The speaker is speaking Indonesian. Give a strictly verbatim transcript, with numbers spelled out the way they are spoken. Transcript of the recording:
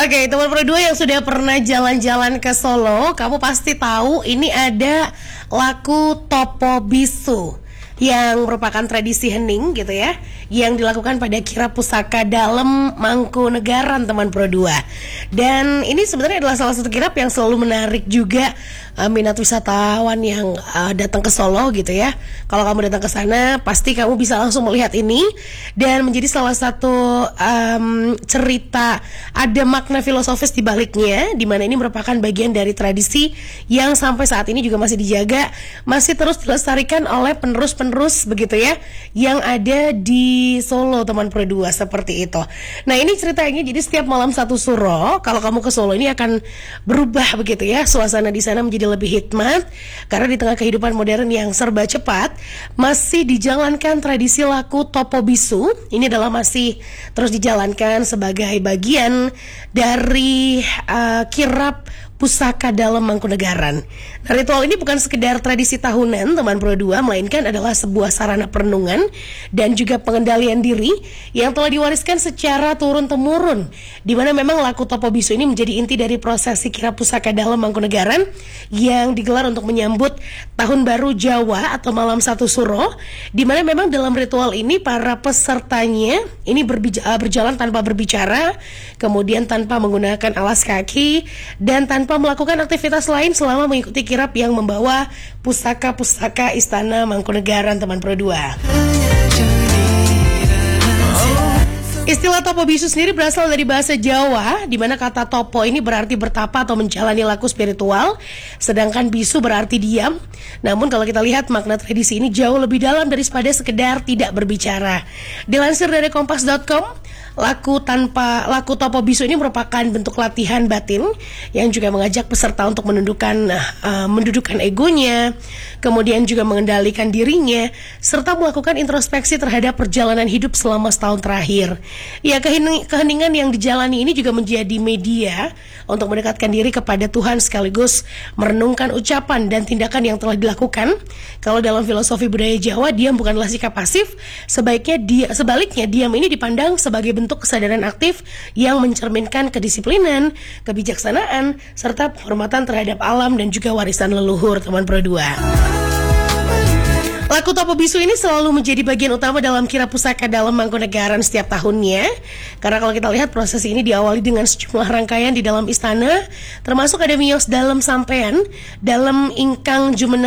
Oke, teman berdua yang sudah pernah jalan-jalan ke Solo, kamu pasti tahu ini ada laku Topo Bisu yang merupakan tradisi hening gitu ya, yang dilakukan pada kirap pusaka dalam Mangkunegaran, teman Pro dua. Dan ini sebenarnya adalah salah satu kirap yang selalu menarik juga uh, minat wisatawan yang uh, datang ke Solo gitu ya. Kalau kamu datang ke sana, pasti kamu bisa langsung melihat ini dan menjadi salah satu um, cerita, ada makna filosofis di baliknya, di mana ini merupakan bagian dari tradisi yang sampai saat ini juga masih dijaga, masih terus dilestarikan oleh penerus-penerus Terus begitu ya, yang ada di Solo, teman Pro dua, seperti itu. Nah, ini ceritanya, jadi setiap malam satu suro, kalau kamu ke Solo ini akan berubah begitu ya, suasana di sana menjadi lebih hikmat, karena di tengah kehidupan modern yang serba cepat, masih dijalankan tradisi laku Topo Bisu. Ini adalah masih terus dijalankan sebagai bagian dari uh, kirap pusaka dalam Mangkunegaran. Nah, ritual ini bukan sekedar tradisi tahunan, teman Pro dua, melainkan adalah sebuah sarana perenungan dan juga pengendalian diri yang telah diwariskan secara turun-temurun, di mana memang laku Topo Bisu ini menjadi inti dari prosesi kirap pusaka dalam Mangkunegaran yang digelar untuk menyambut Tahun Baru Jawa atau Malam Satu Suro, di mana memang dalam ritual ini para pesertanya ini berbija- berjalan tanpa berbicara, kemudian tanpa menggunakan alas kaki, dan tanpa tanpa melakukan aktivitas lain selama mengikuti kirap yang membawa pusaka-pusaka Istana Mangkunegaran, teman Pro dua. Istilah Topo Bisu sendiri berasal dari bahasa Jawa, di mana kata topo ini berarti bertapa atau menjalani laku spiritual, sedangkan bisu berarti diam. Namun kalau kita lihat makna tradisi ini jauh lebih dalam daripada sekedar tidak berbicara. Dilansir dari kompas dot com, laku tanpa laku Topo Bisu ini merupakan bentuk latihan batin yang juga mengajak peserta untuk menundukkan uh, mendudukkan egonya, kemudian juga mengendalikan dirinya, serta melakukan introspeksi terhadap perjalanan hidup selama setahun terakhir. Ya, keheningan yang dijalani ini juga menjadi media untuk mendekatkan diri kepada Tuhan sekaligus merenungkan ucapan dan tindakan yang telah dilakukan. Kalau dalam filosofi budaya Jawa, diam bukanlah sikap pasif, sebaiknya dia sebaliknya diam ini dipandang sebagai bentuk kesadaran aktif yang mencerminkan kedisiplinan, kebijaksanaan, serta penghormatan terhadap alam dan juga warisan leluhur, teman Pro dua. Laku Topo Bisu ini selalu menjadi bagian utama dalam kirap pusaka dalam Mangkunegaran setiap tahunnya. Karena kalau kita lihat prosesi ini diawali dengan sejumlah rangkaian di dalam istana, termasuk ada miyos dalam sampean, dalam ingkang jumeneng